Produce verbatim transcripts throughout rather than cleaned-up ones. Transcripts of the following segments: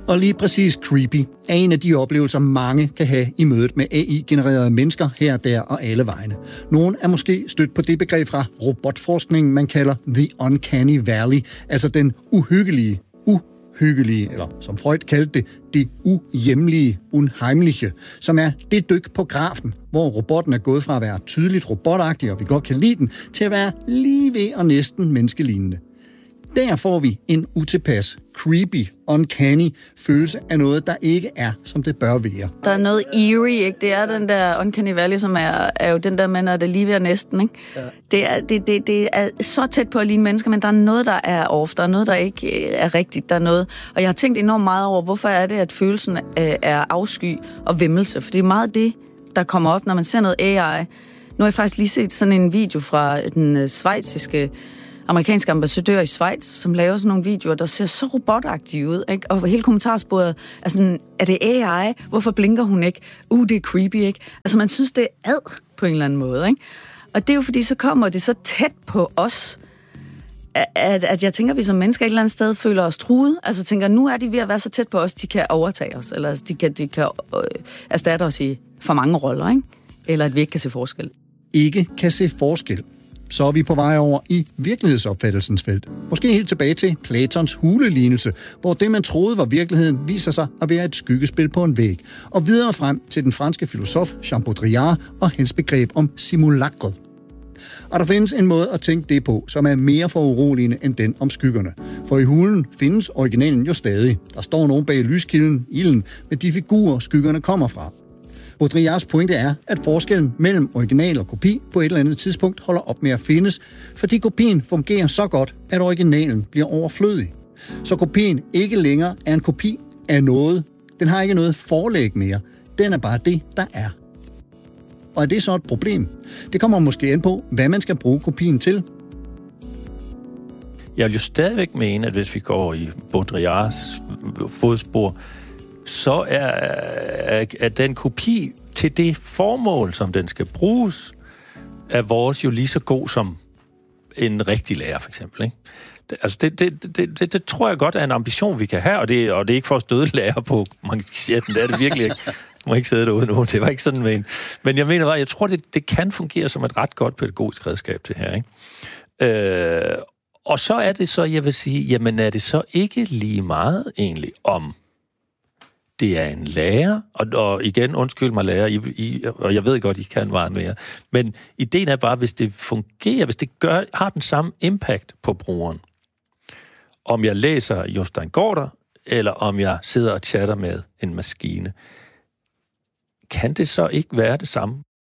Og lige præcis creepy er en af de oplevelser, mange kan have i mødet med A I-genererede mennesker her, der og alle vegne. Nogle er måske stødt på det begreb fra robotforskningen, man kalder The Uncanny Valley, altså den uhyggelige, uhyggelige, eller som Freud kaldte det, det uhjemlige, unheimliche, som er det dyk på grafen, hvor robotten er gået fra at være tydeligt robotagtig, og vi godt kan lide den, til at være lige ved og næsten menneskelignende. Der får vi en utilpas, creepy, uncanny følelse af noget, der ikke er, som det bør være. Der er noget eerie, ikke? Det er den der uncanny valley, som er, er jo den der med, når det er lige ved og næsten, ikke? Ja. Det, er, det, det, det er så tæt på at ligne mennesker, men der er noget, der er off. Der er noget, der ikke er rigtigt. Der er noget. Og jeg har tænkt enormt meget over, hvorfor er det, at følelsen er afsky og væmmelse? For det er meget det, der kommer op, når man ser noget A I. Nu har jeg faktisk lige set sådan en video fra den schweiziske amerikanske ambassadør i Schweiz, som laver sådan nogle videoer, der ser så robotagtige ud, ikke? Og hele kommentarsporet er sådan, er det A I? Hvorfor blinker hun ikke? Uh, det er creepy, ikke? Altså, man synes, det er ad på en eller anden måde, ikke? Og det er jo fordi, så kommer det så tæt på os, at, at jeg tænker, at vi som mennesker et eller andet sted føler os truet. Altså tænker, nu er de ved at være så tæt på os, de kan overtage os, eller de kan, de kan øh, erstatte os i for mange roller, ikke? Eller at vi ikke kan se forskel. Ikke kan se forskel. Så er vi på vej over i virkelighedsopfattelsens felt. Måske helt tilbage til Platons hulelignelse, hvor det, man troede var virkeligheden, viser sig at være et skyggespil på en væg. Og videre frem til den franske filosof Jean Baudrillard og hans begreb om simulakret. Og der findes en måde at tænke det på, som er mere foruroligende end den om skyggerne. For i hulen findes originalen jo stadig. Der står nogen bag lyskilden, ilden, med de figurer, skyggerne kommer fra. Baudrillards pointe er, at forskellen mellem original og kopi på et eller andet tidspunkt holder op med at findes, fordi kopien fungerer så godt, at originalen bliver overflødig. Så kopien ikke længere er en kopi af noget. Den har ikke noget forlæg mere. Den er bare det, der er. Og er det så et problem? Det kommer måske an på, hvad man skal bruge kopien til. Jeg vil jo stadigvæk mene, at hvis vi går i Baudrillards fodspor, så er, er, er den kopi til det formål, som den skal bruges, er vores jo lige så god som en rigtig lærer, for eksempel. Ikke? Det, altså, det, det, det, det, det tror jeg godt er en ambition, vi kan have, og det, og det er ikke for at støde lærer på manchetten, det er det virkelig ikke. Jeg må ikke sidde derude nu, det var ikke sådan men. Men jeg mener bare, jeg tror, det, det kan fungere som et ret godt pædagogisk redskab, det her. Ikke? Øh, og så er det så, jeg vil sige, jamen er det så ikke lige meget egentlig om det er en lærer, og, og igen, undskyld mig lærer, I, I, og jeg ved godt, I kan meget mere, men ideen er bare, hvis det fungerer, hvis det gør, har den samme impact på brugeren, om jeg læser Jostein Gaarder, eller om jeg sidder og chatter med en maskine, kan det så ikke være det samme?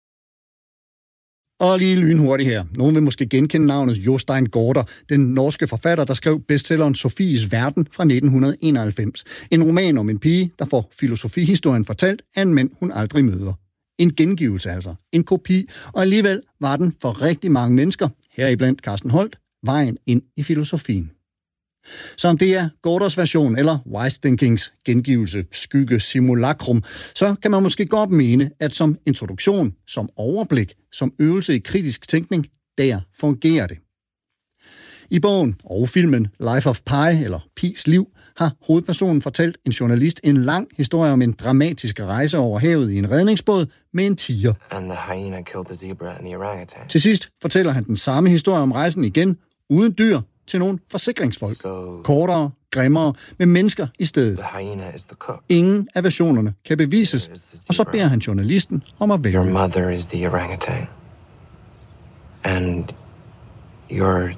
Og lige lynhurtigt her. Nogen vil måske genkende navnet Jostein Gaarder, den norske forfatter, der skrev bestselleren Sofies Verden fra nitten enoghalvfems. En roman om en pige, der får filosofihistorien fortalt af en mand, hun aldrig møder. En gengivelse altså. En kopi. Og alligevel var den for rigtig mange mennesker, heriblandt Carsten Holt, vejen ind i filosofien. Så om det er Gaarders version eller Wise Thinkings gengivelse, skygge, simulakrum, så kan man måske godt mene, at som introduktion, som overblik, som øvelse i kritisk tænkning, der fungerer det. I bogen og filmen Life of Pi, eller Pi's liv, har hovedpersonen fortalt en journalist en lang historie om en dramatisk rejse over havet i en redningsbåd med en tiger. And the hyena killed the zebra and the orangutan. Til sidst fortæller han den samme historie om rejsen igen, uden dyr, til nogle forsikringsfolk. So, kortere, grimmere, med mennesker i stedet. Ingen af versionerne kan bevises, og så beder han journalisten om at vælge. Your mother is the orangutan. And you're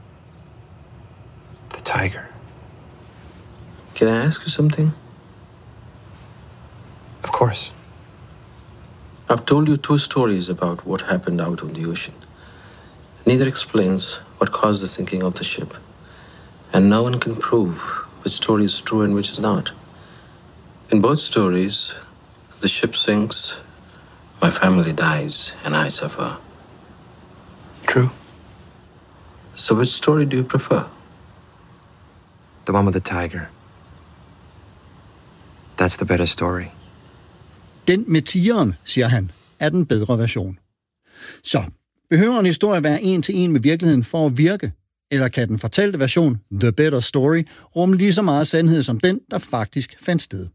the tiger. Can I ask you something? Of course. I've told you two stories about what happened out on the ocean. Neither explains what caused the sinking of the ship. And no one can prove which story is true and which is not. In both stories, the ship sinks, my family dies, and I suffer. True. So which story do you prefer? The one with the tiger. That's the better story. Den med tigeren, siger han, er den bedre version. Så behøver en historie være en til en med virkeligheden for at virke? Eller kan den fortalte version, The Better Story, rumme lige så meget sandhed som den, der faktisk fandt sted?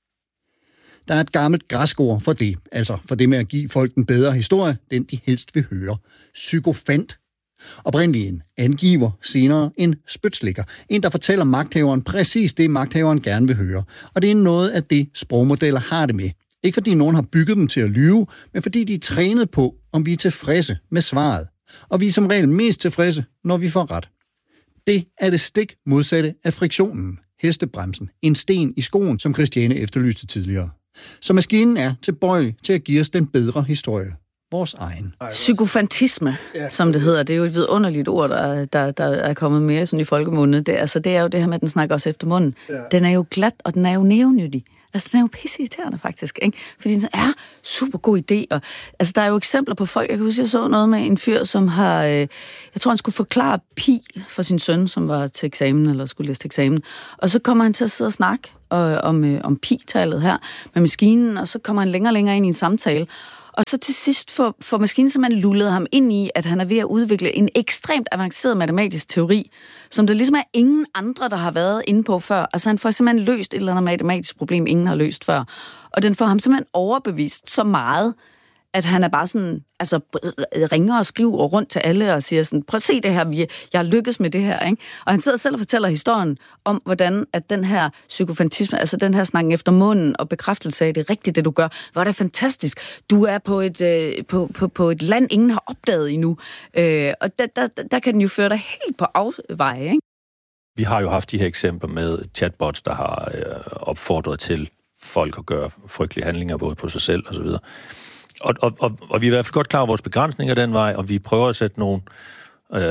Der er et gammelt græsk ord for det, altså for det med at give folk en bedre historie, den de helst vil høre. Psykofant. Oprindeligt en angiver, senere en spytslikker. En, der fortæller magthaveren præcis det, magthaveren gerne vil høre. Og det er noget af det, sprogmodeller har det med. Ikke fordi nogen har bygget dem til at lyve, men fordi de er trænet på, om vi er tilfredse med svaret. Og vi er som regel mest tilfredse, når vi får ret. Det er det stik modsatte af friktionen, hestebremsen, en sten i skoen, som Christiane efterlyste tidligere. Så maskinen er tilbøjelig til at give os den bedre historie. Vores egen. Psykofantisme, som det hedder, det er jo et vidunderligt ord, der, der, der er kommet mere sådan i folkemunde. Det, altså, det er jo det her med, at den snakker os efter munden. Ja. Den er jo glat, og den er jo neonyttig. Altså, den er jo pisseirriterende faktisk, ikke? Fordi den er super god idé. Og, altså, der er jo eksempler på folk. Jeg kan huske, jeg så noget med en fyr, som har... Øh, jeg tror, han skulle forklare pi for sin søn, som var til eksamen, eller skulle læse til eksamen. Og så kommer han til at sidde og snakke øh, om, øh, om pi-tallet her med maskinen, og så kommer han længere og længere ind i en samtale. Og så til sidst får, får maskinen simpelthen lullet ham ind i, at han er ved at udvikle en ekstremt avanceret matematisk teori, som der ligesom er ingen andre, der har været inde på før. Altså han får simpelthen løst et eller andet matematisk problem, ingen har løst før. Og den får ham simpelthen overbevist så meget, at han er bare sådan, altså ringer og skriver rundt til alle og siger sådan, prøv at se det her, jeg har lykkes med det her, ikke? Og han sidder selv og fortæller historien om, hvordan at den her psykofantisme, altså den her snakken efter munden og bekræftelse af, det er rigtigt, det du gør, hvor er det fantastisk. Du er på et, øh, på, på, på et land, ingen har opdaget endnu. Øh, og der, der, der kan den jo føre dig helt på afveje, ikke? Vi har jo haft de her eksempler med chatbots, der har øh, opfordret til folk at gøre frygtelige handlinger, både på sig selv og så videre. Og, og, og, og vi er i hvert fald godt klar over vores begrænsninger den vej, og vi prøver at sætte nogle øh,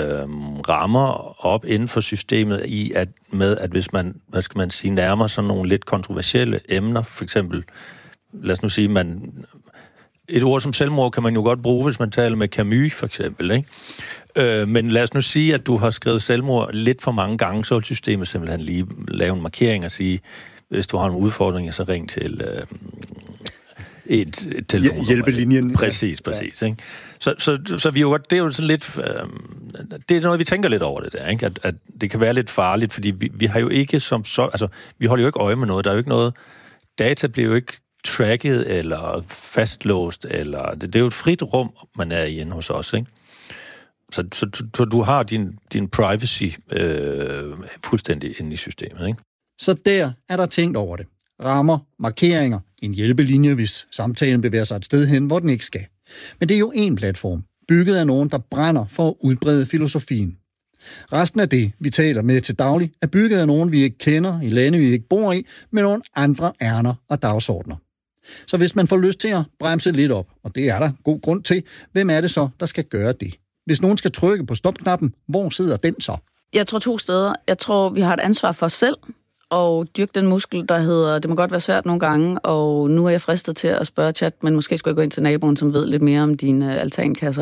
rammer op inden for systemet i, at med, at hvis man, hvad skal man sige, nærmer sig nogle lidt kontroversielle emner, for eksempel, lad os nu sige, man, et ord som selvmord kan man jo godt bruge, hvis man taler med Camus, for eksempel, ikke? Øh, men lad os nu sige, at du har skrevet selvmord lidt for mange gange, så vil systemet simpelthen lige lave en markering og sige, hvis du har en udfordring, så ring til... Øh, et, et telefonnummer. Hjælpelinjen. Præcis, præcis. Ja. Ikke? Så, så, så vi jo godt, det er jo sådan lidt, øh, det er noget, vi tænker lidt over det der, ikke? At, at det kan være lidt farligt, fordi vi, vi har jo ikke som så, altså, vi holder jo ikke øje med noget, der er jo ikke noget, data bliver jo ikke tracket eller fastlåst, eller, det, det er jo et frit rum, man er i inde hos os, ikke? Så, så du, du har din, din privacy øh, fuldstændig inde i systemet, ikke? Så der er der tænkt over det. Rammer, markeringer, en hjælpelinje, hvis samtalen bevæger sig et sted hen, hvor den ikke skal. Men det er jo en platform, bygget af nogen, der brænder for at udbrede filosofien. Resten af det, vi taler med til daglig, er bygget af nogen, vi ikke kender, i lande, vi ikke bor i, med nogle andre ærner og dagsordner. Så hvis man får lyst til at bremse lidt op, og det er der god grund til, hvem er det så, der skal gøre det? Hvis nogen skal trykke på stopknappen, hvor sidder den så? Jeg tror to steder. Jeg tror, vi har et ansvar for os selv, og dyrke den muskel, der hedder, det må godt være svært nogle gange, og nu er jeg fristet til at spørge chat, men måske skulle jeg gå ind til naboen, som ved lidt mere om dine altankasser,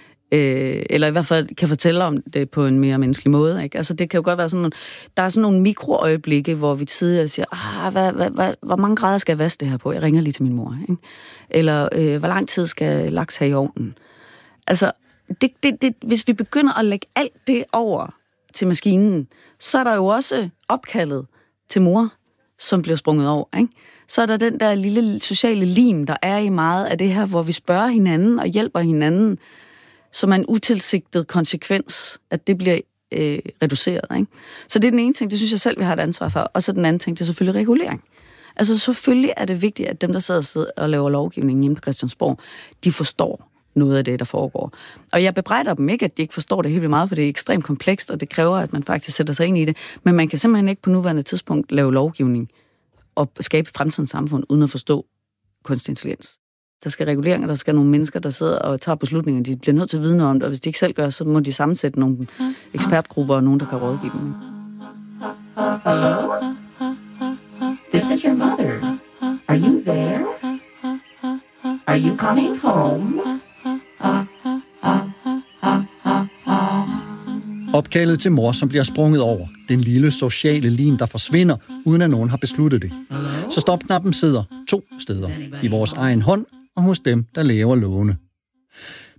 øh, eller i hvert fald kan fortælle om det på en mere menneskelig måde, ikke? Altså det kan jo godt være sådan nogle, der er sådan nogle mikroøjeblikke, hvor vi tidligere siger, ah, hvad, hvad, hvad, hvor mange grader skal jeg vaske det her på? Jeg ringer lige til min mor, ikke? Eller øh, hvor lang tid skal laks have i ovnen? Altså, det, det, det, hvis vi begynder at lægge alt det over til maskinen, så er der jo også opkaldet til mor, som bliver sprunget over, ikke? Så er der den der lille sociale lim, der er i meget af det her, hvor vi spørger hinanden og hjælper hinanden, som er en utilsigtet konsekvens, at det bliver øh, reduceret, ikke? Så det er den ene ting, det synes jeg selv, vi har et ansvar for. Og så den anden ting, det er selvfølgelig regulering. Altså selvfølgelig er det vigtigt, at dem, der sidder og laver lovgivning hjemme på Christiansborg, de forstår noget af det, der foregår. Og jeg bebrejder dem ikke, at de ikke forstår det helt vildt meget, for det er ekstremt komplekst, og det kræver, at man faktisk sætter sig ind i det. Men man kan simpelthen ikke på nuværende tidspunkt lave lovgivning og skabe fremtidens samfund, uden at forstå kunstig intelligens. Der skal reguleringer, der skal nogle mennesker, der sidder og tager beslutninger. De bliver nødt til at vide noget om det, og hvis de ikke selv gør, så må de sammensætte nogle ekspertgrupper og nogen, der kan rådgive dem. Hello? This is your mother. Are you there? Are you coming home? Opkaldet til mor, som bliver sprunget over. Den lille sociale lim, der forsvinder, uden at nogen har besluttet det. Så stopknappen sidder to steder. I vores egen hånd og hos dem, der laver lovene.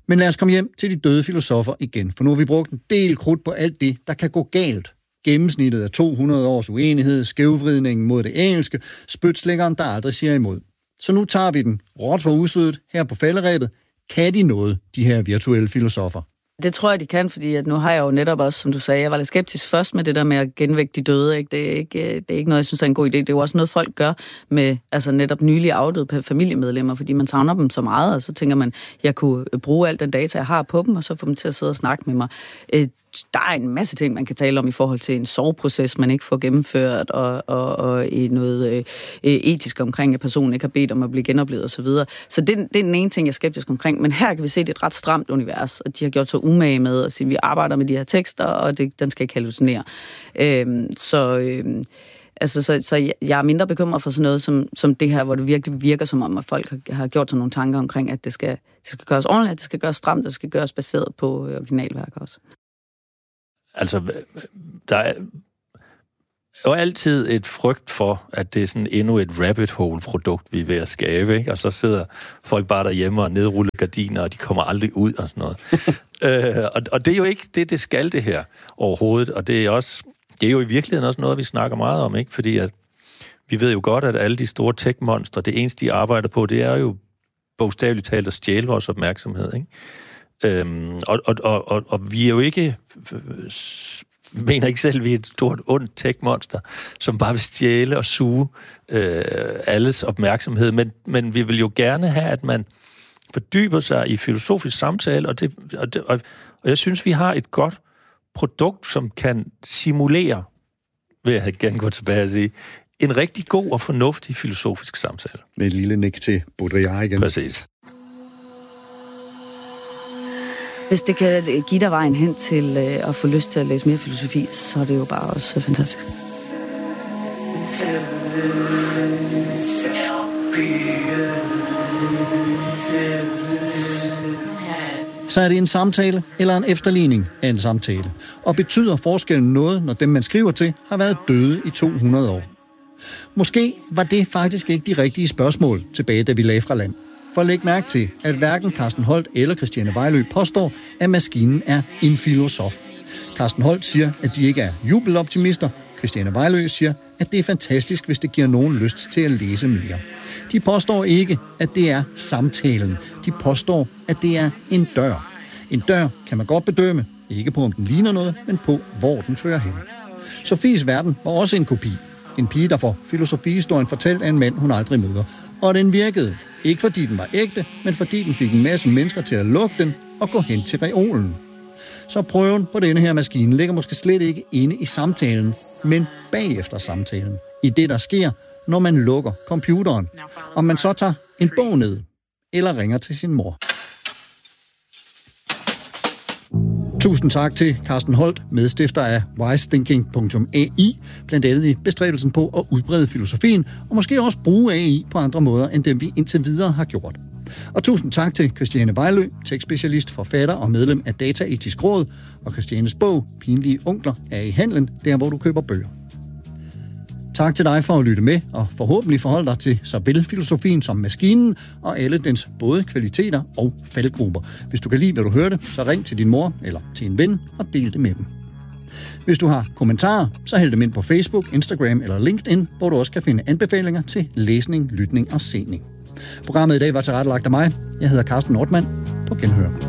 Men lad os komme hjem til de døde filosofer igen, for nu har vi brugt en del krudt på alt det, der kan gå galt. Gennemsnittet af to hundrede års uenighed, skævvridningen mod det engelske, spytslæggeren, der aldrig siger imod. Så nu tager vi den råt for usødet her på falderæbet. Kan de noget, de her virtuelle filosofer? Det tror jeg, de kan, fordi at nu har jeg jo netop også, som du sagde, jeg var lidt skeptisk først med det der med at genvække de døde. Ikke? Det, er ikke, det er ikke noget, jeg synes er en god idé. Det er jo også noget, folk gør med altså netop nylig afdøde familiemedlemmer, fordi man savner dem så meget, og så tænker man, jeg kunne bruge al den data, jeg har på dem, og så få dem til at sidde og snakke med mig. Der er en masse ting, man kan tale om i forhold til en soveproces, man ikke får gennemført, og, og, og i noget øh, etisk omkring, at personen ikke har bedt om at blive genoplevet osv. Så, så det, det er den ene ting, jeg er skeptisk omkring. Men her kan vi se, at det er et ret stramt univers, og de har gjort så umage med at sige, at vi arbejder med de her tekster, og det, den skal ikke hallucinere. Øhm, så... Øhm, Altså, så, så jeg er mindre bekymret for sådan noget som, som det her, hvor det virkelig virker som om, at folk har, har gjort sig nogle tanker omkring, at det skal, det skal gøres ordentligt, at det skal gøres stramt, at det skal gøres baseret på originalværk også. Altså, der er jo altid et frygt for, at det er sådan endnu et rabbit hole-produkt, vi er ved at skabe, ikke? Og så sidder folk bare derhjemme og nedruller gardiner, og de kommer aldrig ud og sådan noget. øh, og, og det er jo ikke det, det skal det her overhovedet, og det er også... Det er jo i virkeligheden også noget, vi snakker meget om, ikke? Fordi at vi ved jo godt, at alle de store tech-monstre, det eneste, de arbejder på, det er jo bogstaveligt talt at stjæle vores opmærksomhed, ikke? Øhm, og, og, og, og, og vi er jo ikke... mener ikke selv, at vi er et stort, ondt tech-monster, som bare vil stjæle og suge øh, alles opmærksomhed, men, men vi vil jo gerne have, at man fordyber sig i filosofisk samtale, og, det, og, det, og, og jeg synes, vi har et godt produkt, som kan simulere, vil jeg gerne gå tilbage og sige, en rigtig god og fornuftig filosofisk samtale. Med et lille nik til Baudrillard igen. Præcis. Hvis det kan give dig vejen hen til at få lyst til at læse mere filosofi, så er det jo bare også fantastisk. Så er det en samtale eller en efterligning af en samtale. Og betyder forskellen noget, når dem, man skriver til, har været døde i to hundrede år? Måske var det faktisk ikke de rigtige spørgsmål tilbage, da vi lagde fra land. For læg mærke til, at hverken Carsten Holdt eller Christiane Vejlø påstår, at maskinen er en filosof. Carsten Holdt siger, at de ikke er jubeloptimister. Christiane Vejlø siger, at det er fantastisk, hvis det giver nogen lyst til at læse mere. De påstår ikke, at det er samtalen. De påstår, at det er en dør. En dør kan man godt bedømme, ikke på om den ligner noget, men på hvor den fører hen. Sofies verden var også en kopi. En pige, der får filosofihistorien fortalt af en mand, hun aldrig møder. Og den virkede. Ikke fordi den var ægte, men fordi den fik en masse mennesker til at lukke den og gå hen til reolen. Så prøven på denne her maskine ligger måske slet ikke inde i samtalen, men bagefter samtalen. I det, der sker, når man lukker computeren. Om man så tager en bog ned, eller ringer til sin mor. Tusind tak til Carsten Holdt, medstifter af wise thinking punktum a i, blandt andet i bestræbelsen på at udbrede filosofien, og måske også bruge A I på andre måder, end dem vi indtil videre har gjort. Og tusind tak til Christiane Vejlø, tekstspecialist, forfatter og medlem af Dataetisk Råd, og Christianes bog, Pinlige Onkler, er i handlen, der hvor du køber bøger. Tak til dig for at lytte med, og forhåbentlig forholde dig til såvel filosofien som maskinen, og alle dens både kvaliteter og faldgrupper. Hvis du kan lide, hvad du hørte, så ring til din mor eller til en ven og del det med dem. Hvis du har kommentarer, så hæld dem ind på Facebook, Instagram eller LinkedIn, hvor du også kan finde anbefalinger til læsning, lytning og sening. Programmet i dag var tilrettelagt af mig. Jeg hedder Carsten Nordmann. På genhør.